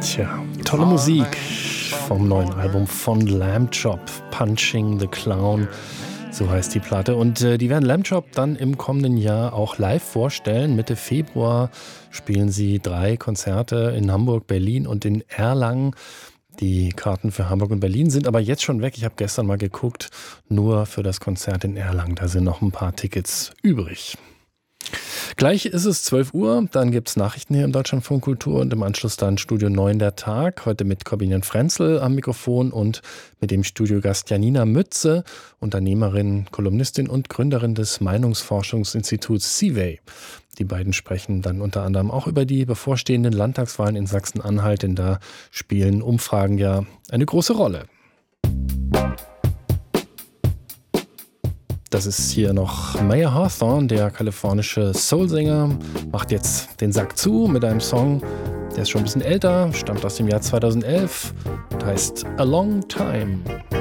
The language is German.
Tja, tolle Musik vom neuen Album von Lamb Chop, Punching the Clown, so heißt die Platte. Und die werden Lamb Chop dann im kommenden Jahr auch live vorstellen. Mitte Februar spielen sie 3 Konzerte in Hamburg, Berlin und in Erlangen. Die Karten für Hamburg und Berlin sind aber jetzt schon weg. Ich habe gestern mal geguckt, nur für das Konzert in Erlangen. Da sind noch ein paar Tickets übrig. Gleich ist es 12 Uhr, dann gibt es Nachrichten hier im Deutschlandfunk Kultur und im Anschluss dann Studio 9 der Tag. Heute mit Corbinian Frenzel am Mikrofon und mit dem Studiogast Janina Mütze, Unternehmerin, Kolumnistin und Gründerin des Meinungsforschungsinstituts CIVEY. Die beiden sprechen dann unter anderem auch über die bevorstehenden Landtagswahlen in Sachsen-Anhalt, denn da spielen Umfragen ja eine große Rolle. Das ist hier noch Mayer Hawthorne, der kalifornische Soulsänger, macht jetzt den Sack zu mit einem Song, der ist schon ein bisschen älter, stammt aus dem Jahr 2011 und heißt A Long Time.